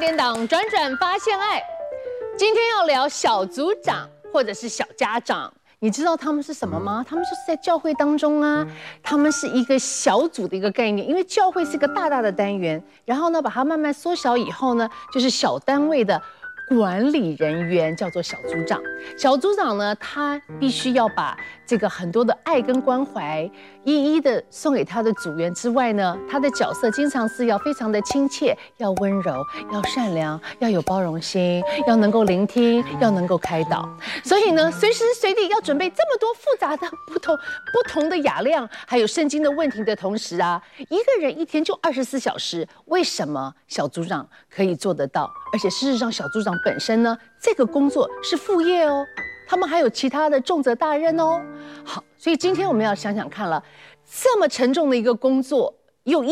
点档转转发现爱，今天要聊小组长或者是小家长。你知道他们是什么吗？他们就是在教会当中啊，他们是一个小组的一个概念，因为教会是一个大大的单元，然后呢，把它慢慢缩小以后呢，就是小单位的管理人员叫做小组长。小组长呢，他必须要把这个很多的爱跟关怀一一的送给他的组员之外呢，他的角色经常是要非常的亲切，要温柔，要善良，要有包容心，要能够聆听，要能够开导。所以呢，随时随地要准备这么多复杂的不同的雅量，还有圣经的问题的同时啊，一个人一天就24小时，为什么小组长可以做得到？而且事实上，小组长本身呢，这个工作是副业哦，他们还有其他的重责大任哦。好，所以今天我们要想想看了，这么沉重的一个工作，又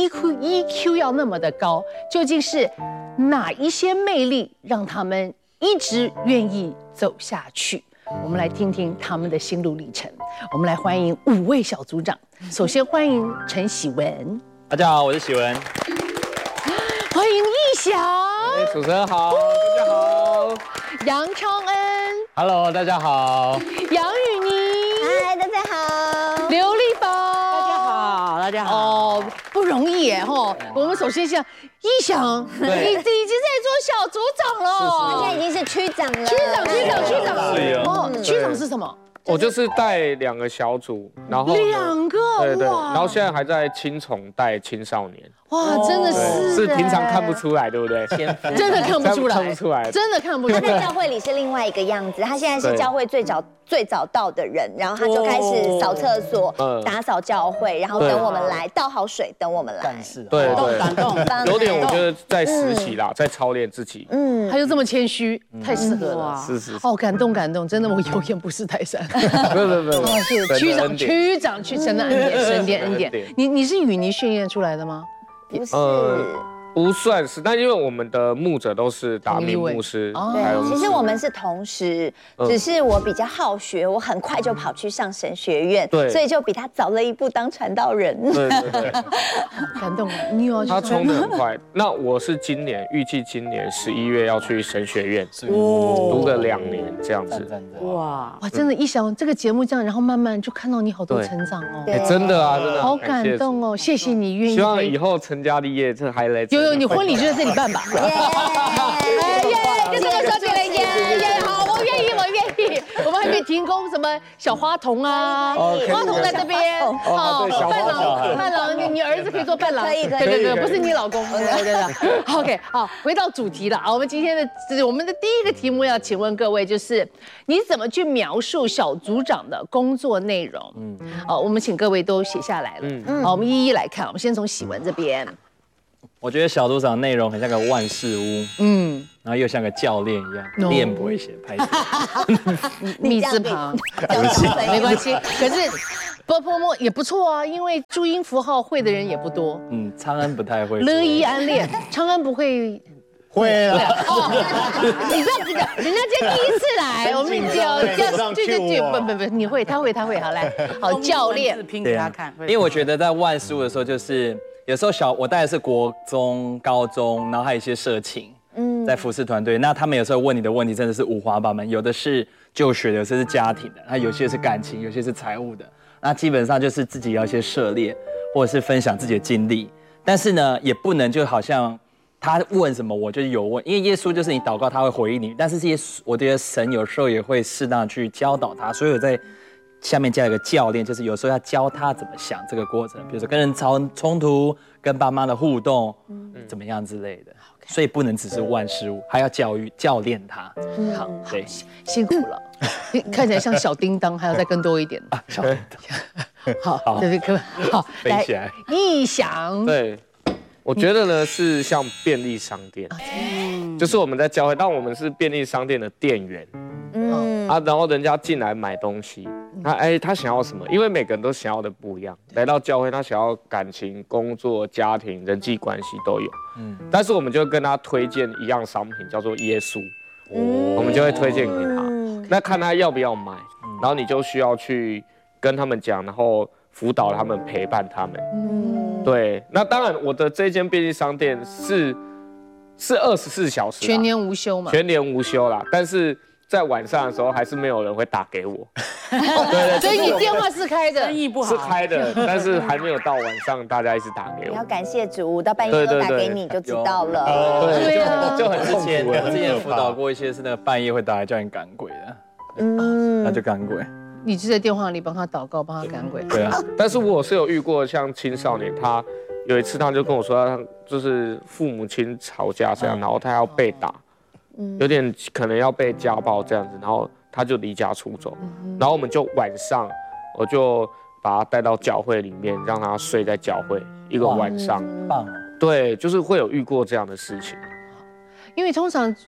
EQ 要那么的高，究竟是哪一些魅力让他们一直愿意走下去？我们来听听他们的心路历程。我们来欢迎5位小组长。首先欢迎陈喜文， 大家好，我是喜文。 欢迎易翔， 主持人好，大家好。 杨昌恩 ，Hello， 大家好。 杨雨妮， 嗨，大家好。 刘立宝， 大家好，大家好。 哦，不容易耶哈。我们首先像易翔，你已经在做小组长了， 他现在已经是区长了。 区长。 是哦，区长是什么？ 我就是带2个小组，然后 2个， 对， 哇然后现在还在青虫带青少年。 哇，真的是平常看不出来，对不对？ 真的看不出来， 看不出来， 真的看不出来。 他在教会里是另外一个样子，他现在是教会最早到的人，然后他就开始扫厕所、打扫教会，然后等我们来倒好水，等我们来。 对， 感动， 有点我觉得在实习啦，在操练自己。 他又这么谦虚，太适合了。 是。 哦，感动，真的，我有眼不识泰山。 不， 是区长去神的恩典，神的恩典。你是雨妮训练出来的吗？ 不是。 不算是，但因为我们的牧者都是达明牧师， 对，其实我们是同时，只是我比较好学，我很快就跑去上神学院，对，所以就比他早了一步当传道人。 对， 感动了，你有他冲得很快。那我是预计今年11月要去神学院，读个2年这样子。 哇，真的，一想这个节目这样，然后慢慢就看到你好多成长哦。 真的啊，真的好感动哦，谢谢你愿意。 希望以后成家立业，这还来。 有，你婚礼就在这里办吧。就这个小姐来耶，好，我愿意。我们还可以提供什么小花童啊？花童在这边，好，伴郎，你儿子可以做伴郎，对，不是你老公，对。OK， 好，回到主题了啊，我们今天我们的第一个题目要请问各位，就是你怎么去描述小组长的工作内容？我们请各位都写下来了，好，我们一一来看，我们先从喜文这边。 我觉得小组长内容很像个万事屋，然后又像个教练一样，练不会写，拍写， 密字旁，没关系。可是波也不错啊，因为注音符号会的人也不多。 昌恩不太会。 乐意安恋，昌恩不会。 会了， 你不要这个，人家今天第一次来，我们对，你会，他会，好来，好教练拼给他看。 因为我觉得在万事屋的时候，就是有时候我带的是国中、高中，然后还有一些社青，在服侍团队，那他们有时候问你的问题真的是五花八门，有的是就学的，有些是家庭的，那有些是感情，有些是财务的，那基本上就是自己要一些涉猎，或者是分享自己的经历，但是呢，也不能就好像。他问什么我就有问，因为耶稣就是你祷告他会回应你，但是我觉得神有时候也会适当去教导他，所以我在下面加一个教练，就是有时候要教他怎么想这个过程，比如说跟人冲突、跟爸妈的互动，怎么样之类的，所以不能只是万事屋，还要教练他。 好，对，辛苦了，看起来像小叮当，还要再更多一点啊，小叮当。好，对，好， 飞起来， 一想， 对。我觉得呢是像便利商店，就是我们在教会，但我们是便利商店的店员，然后人家进来买东西，他想要什么？因为每个人都想要的不一样。来到教会，他想要感情、工作、家庭、人际关系都有，但是我们就跟他推荐一样商品，叫做耶稣，我们就会推荐给他，那看他要不要买，然后你就需要去跟他们讲，然后辅导他们，陪伴他们。对，那当然，我的这间便利商店是是24小时， 全年无休嘛， 全年无休啦。但是在晚上的时候，还是没有人会打给我。对， 所以你电话是开的， 生意不好是开的，但是还没有到晚上大家一直打给我。 你要感谢主，到半夜都打给你就知道了。 对啊， 就很痛苦。 之前辅导过一些是那个半夜会打来叫你赶鬼的，那就赶鬼。 你就在电话里帮他祷告，帮他赶鬼。 对啊， 但是我是有遇过像青少年，他有一次他就跟我说，他就是父母亲吵架这样，然后他要被打，有点可能要被家暴这样子，然后他就离家出走，然后我们就晚上我就把他带到教会里面，让他睡在教会一个晚上。 棒。 对，就是会有遇过这样的事情。 因为通常